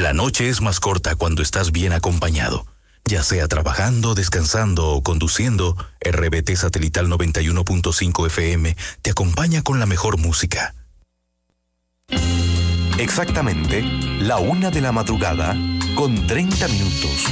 La noche es más corta cuando estás bien acompañado. Ya sea trabajando, descansando o conduciendo, RBT Satelital 91.5 FM te acompaña con la mejor música. Exactamente, 1:00 a.m, con 30 minutos.